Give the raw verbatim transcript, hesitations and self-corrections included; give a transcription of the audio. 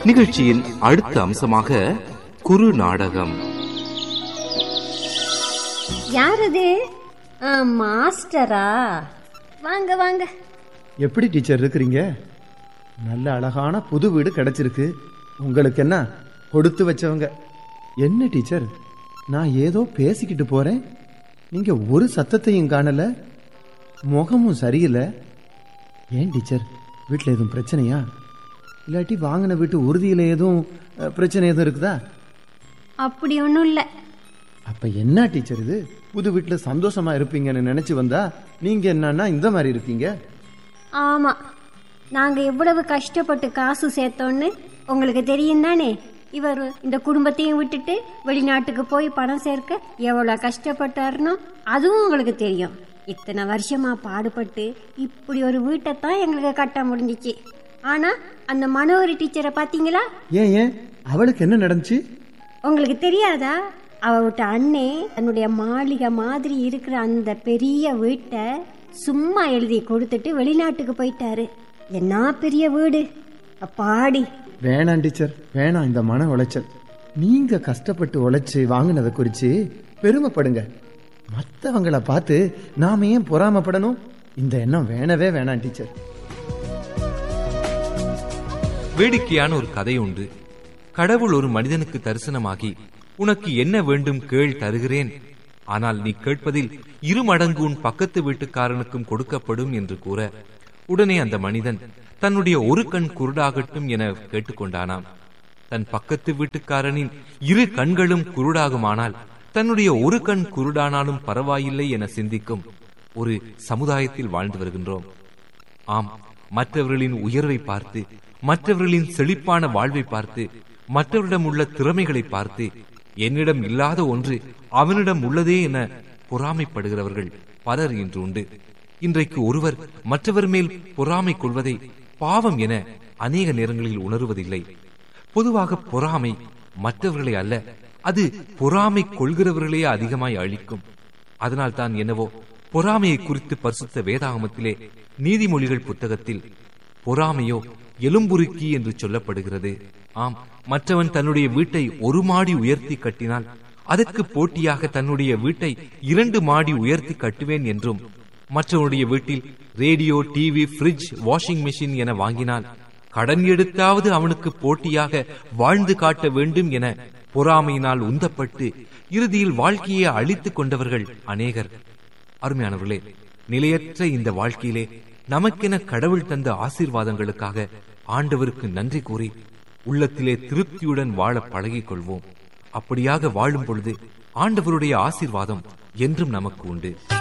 நிகழ்ச்சியின் அடுத்த அம்சமாக குறு நாடகம். யாரது? மாஸ்டரா? வாங்க வாங்க. எப்படி டீச்சர் இருக்கிறீங்க? நல்ல அழகான புது வீடு கிடைச்சிருக்கு. உங்களுக்கு என்ன கொடுத்து வச்சவங்க? என்ன டீச்சர், நான் ஏதோ பேசிக்கிட்டு போறேன், நீங்க ஒரு சத்தத்தையும் காணல, முகமும் சரியில்லை. ஏன் டீச்சர், வீட்டில் எதுவும் பிரச்சனையா? இல்லாட்டி வாங்கின வீட்டு உறுதியில எதுவும் பிரச்சனை எதுவும் இருக்குதா? அப்படி ஒன்றும் இல்லை. அப்ப என்ன டீச்சர் இது? புது வீட்டில் சந்தோஷமா இருப்பீங்கன்னு நினைச்சு வந்தா நீங்க என்னன்னா இந்த மாதிரி இருக்கீங்க. ஆமா, நாங்க எவ்வளவு கஷ்டப்பட்டு காசு சேர்த்தோன்னு உங்களுக்கு தெரியும் தானே. இவர் இந்த குடும்பத்தையும் விட்டுட்டு வெளிநாட்டுக்கு போய் பணம் சேர்க்க எவ்வளவு கஷ்டப்பட்டாருன்னு அதுவும் உங்களுக்கு தெரியும். இத்தனை வருஷமா பாடுபட்டு இப்படி ஒரு வீட்டை தான் எங்களுக்கு கட்ட முடிஞ்சிச்சு. ஆனா அந்த மனோகரி டீச்சரை பாத்தீங்களா? ஏன் ஏன் அவளுக்கு என்ன நடந்துச்சு? உங்களுக்கு தெரியாதா? அவ விட்ட அண்ணே தன்னுடைய மாளிகை மாதிரி இருக்கிற அந்த பெரிய வீட்டை சும்மா எழுதி கொடுத்துட்டு வெளிநாட்டுக்கு போயிட்டாரு. என்ன பெரிய வீடு அப்பாடி. வேணாம் டீச்சர், வேணாம் இந்த மன உளைச்சல். நீங்க கஷ்டப்பட்டு உழைச்சு வாங்கினதை குறிச்சு பெருமைப்படுங்க. மற்றவங்களை பார்த்து நாம ஏன் பொறாமப்படணும்? இந்த எண்ணம் வேணவே வேணாம் டீச்சர். வேடிக்கையான ஒரு கதை உண்டு. கடவுள் ஒரு மனிதனுக்கு தரிசனமாகி, உனக்கு என்ன வேண்டும் கேள், தருகிறேன். ஆனால் நீ கேட்பதில் இரு மடங்கு உன் பக்கத்து வீட்டுக்காரனுக்கும் கொடுக்கப்படும் என்று கூற, உடனே அந்த மனிதன் தன்னுடைய ஒரு கண் குருடாகட்டும் என கேட்டுக்கொண்டானாம். தன் பக்கத்து வீட்டுக்காரனின் இரு கண்களும் குருடாகுமானால் தன்னுடைய ஒரு கண் குருடானாலும் பரவாயில்லை என சிந்திக்கும் ஒரு சமுதாயத்தில் வாழ்ந்து வருகின்றோம். ஆம், மற்றவர்களின் உயர்வை பார்த்து, மற்றவர்களின் செழிப்பான வாழ்வை பார்த்து, மற்றவரிடம் உள்ள திறமைகளை பார்த்து, என்னிடம் இல்லாத ஒன்று அவனிடம் உள்ளதே என பொறாமைப்படுகிறவர்கள் பலர் இன்று உண்டு. இன்றைக்கு ஒருவர் மற்றவர் மேல் பொறாமை கொள்வதை பாவம் என அநேக நேரங்களில் உணர்வதில்லை. பொதுவாக பொறாமை மற்றவர்களை அல்ல, அது பொறாமை கொள்கிறவர்களே அதிகமாய் அழிக்கும். அதனால் தான் என்னவோ பொறாமையை குறித்து பரிசுத்த வேதாகமத்திலே நீதிமொழிகள் புத்தகத்தில் பொறாமையோ எலும்புருக்கி என்று சொல்லப்படுகிறது. ஆம், மற்றவன் தன்னுடைய வீட்டை ஒரு மாடி உயர்த்தி கட்டினால் அதற்கு போட்டியாக தன்னுடைய வீட்டை இரண்டு மாடி உயர்த்தி கட்டுவேன் என்றும், மற்றவனுடைய வீட்டில் radio, TV, bridge, washing machine என வாங்கினால் கடன் எடுத்தாவது அவனுக்கு போட்டியாக வாழ்ந்து காட்ட வேண்டும் என பொறாமையினால் உந்தப்பட்டு இறுதியில் வாழ்க்கையை அழித்துக் கொண்டவர்கள் அநேகர். அருமையானவர்களே, நிலையற்ற இந்த வாழ்க்கையிலே நமக்கென கடவுள் தந்த ஆசீர்வாதங்களுக்காக ஆண்டவருக்கு நன்றி கூறி உள்ளத்திலே திருப்தியுடன் வாழ பழகிக் கொள்வோம். அப்படியாக வாழும் பொழுது ஆண்டவருடைய ஆசீர்வாதம் என்றும் நமக்கு உண்டு.